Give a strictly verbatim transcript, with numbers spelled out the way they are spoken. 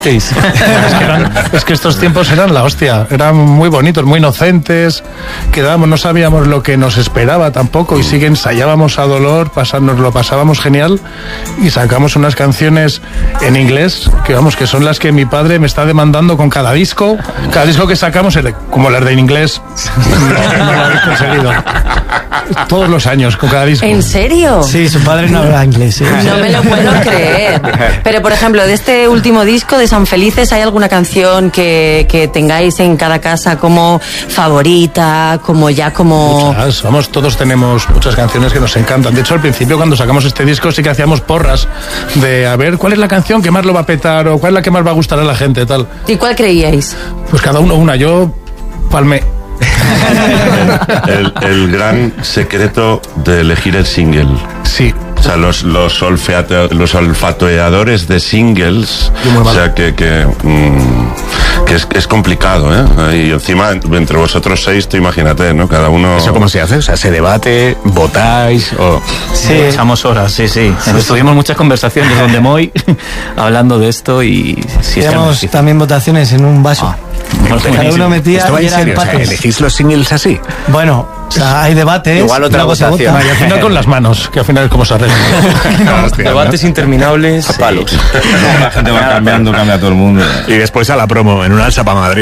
Es que, eran, es que estos tiempos eran la hostia, eran muy bonitos, muy inocentes, quedábamos, no sabíamos lo que nos esperaba tampoco y sí que ensayábamos a dolor, pasarnos lo pasábamos genial y sacamos unas canciones en inglés que vamos, que son las que mi padre me está demandando con cada disco, cada disco que sacamos, como las de en inglés, no, no lo habéis conseguido. Todos los años, con cada disco. ¿En serio? Sí, su padre no habla inglés. ¿Sí? No me lo puedo creer. Pero, por ejemplo, de este último disco de San Felices, ¿hay alguna canción que, que tengáis en cada casa como favorita, como ya como...? Muchas, vamos, todos tenemos muchas canciones que nos encantan. De hecho, al principio, cuando sacamos este disco, sí que hacíamos porras de a ver cuál es la canción que más lo va a petar o cuál es la que más va a gustar a la gente, tal. ¿Y cuál creíais? Pues cada uno una. Yo palmé. el, el gran secreto de elegir el single. Sí. O sea, los, los, olfate, los olfateadores de singles, o sea, que, que, mmm, que es, es complicado, ¿eh? Y encima, entre vosotros seis, tú imagínate, ¿no? Cada uno... ¿Eso cómo se hace? O sea, ¿se debate, votáis o...? Sí, echamos horas, sí, sí. sí Tuvimos sí. muchas conversaciones donde Moy hablando de esto y... Sí, Hacíamos también votaciones en un vaso. Ah. Cada uno metía ¿Esto va y en serio? O sea, ¿elegís los singles así? Bueno, o sea, hay debates. Igual otra votación. Y al final con las manos, que al final es como se arregla. No, hostia, debates ¿no? interminables. A palos. La gente va cambiando, cambia todo el mundo. Y después a la promo, en una alza para Madrid.